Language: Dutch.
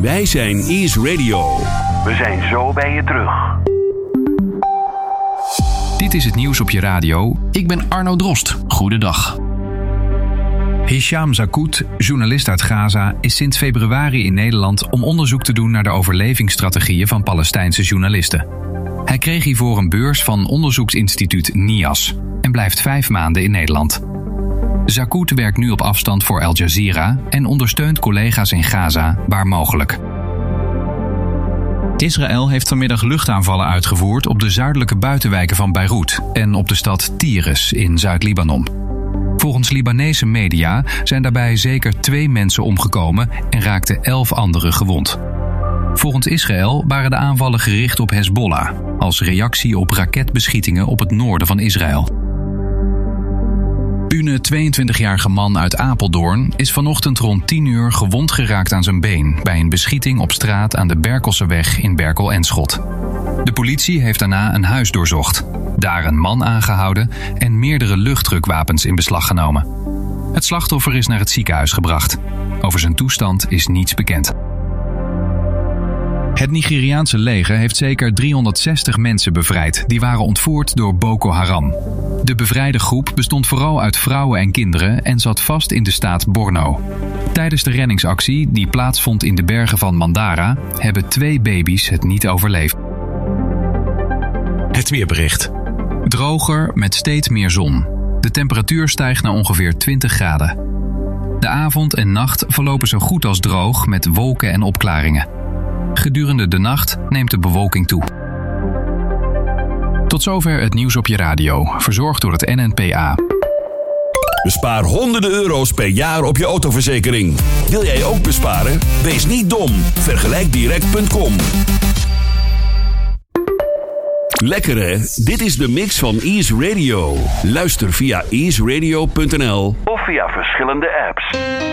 Wij zijn Is Radio. We zijn zo bij je terug. Dit is het nieuws op je radio. Ik ben Arno Drost. Goedendag. Hisham Zakout, journalist uit Gaza, is sinds februari in Nederland om onderzoek te doen naar de overlevingsstrategieën van Palestijnse journalisten. Hij kreeg hiervoor een beurs van onderzoeksinstituut NIAS en blijft 5 maanden in Nederland. Zakout werkt nu op afstand voor Al Jazeera en ondersteunt collega's in Gaza waar mogelijk. Israël heeft vanmiddag luchtaanvallen uitgevoerd op de zuidelijke buitenwijken van Beirut en op de stad Tyres in Zuid-Libanon. Volgens Libanese media zijn daarbij zeker 2 mensen omgekomen en raakten 11 anderen gewond. Volgens Israël waren de aanvallen gericht op Hezbollah als reactie op raketbeschietingen op het noorden van Israël. Une 22-jarige man uit Apeldoorn is vanochtend rond 10 uur gewond geraakt aan zijn been bij een beschieting op straat aan de Berkelseweg in Berkel-en-Schot. De politie heeft daarna een huis doorzocht, daar een man aangehouden en meerdere luchtdrukwapens in beslag genomen. Het slachtoffer is naar het ziekenhuis gebracht. Over zijn toestand is niets bekend. Het Nigeriaanse leger heeft zeker 360 mensen bevrijd die waren ontvoerd door Boko Haram. De bevrijde groep bestond vooral uit vrouwen en kinderen en zat vast in de staat Borno. Tijdens de reddingsactie, die plaatsvond in de bergen van Mandara, hebben 2 baby's het niet overleefd. Het weerbericht. Droger met steeds meer zon. De temperatuur stijgt naar ongeveer 20 graden. De avond en nacht verlopen zo goed als droog met wolken en opklaringen. Gedurende de nacht neemt de bewolking toe. Tot zover het nieuws op je radio, verzorgd door het NNPA. Bespaar honderden euro's per jaar op je autoverzekering. Wil jij ook besparen? Wees niet dom. Vergelijkdirect.com. Lekker hè? Dit is de mix van Is Radio. Luister via isradio.nl Of via verschillende apps.